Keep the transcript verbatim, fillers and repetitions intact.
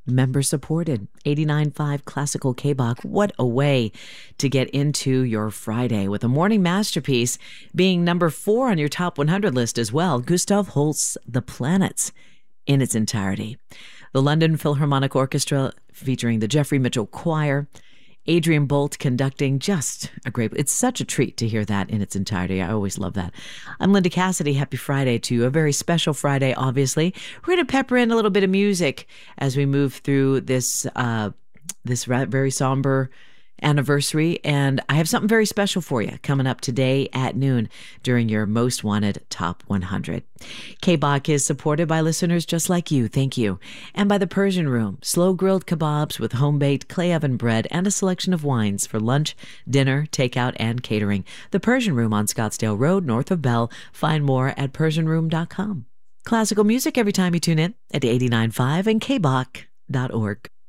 member supported. eighty-nine point five Classical K B O C. What a way to get into your Friday with a morning masterpiece being number four on your top one hundred list as well. Gustav Holst's The Planets in its entirety. The London Philharmonic Orchestra featuring the Jeffrey Mitchell Choir. Adrian Bolt conducting, just a great, it's such a treat to hear that in its entirety. I always love that. I'm Linda Cassidy. Happy Friday to you. A very special Friday, obviously. We're going to pepper in a little bit of music as we move through this, uh, this very somber anniversary. And I have something very special for you coming up today at noon during your Most Wanted Top one hundred. K B O C is supported by listeners just like you. Thank you. And by the Persian Room, slow-grilled kebabs with home-baked clay oven bread and a selection of wines for lunch, dinner, takeout, and catering. The Persian Room on Scottsdale Road, north of Bell. Find more at persian room dot com. Classical music every time you tune in at eighty-nine point five and k b o c dot org.